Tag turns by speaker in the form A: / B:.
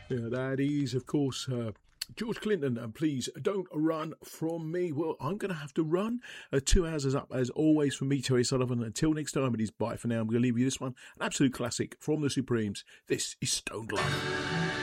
A: Yeah, that is, of course, George Clinton. And please don't run from me. Well, I'm going to have to run. 2 hours is up, as always, from me, Terry Sullivan. Until next time, it is bye for now. I'm going to leave you this one, an absolute classic from the Supremes. This is Stoned Love.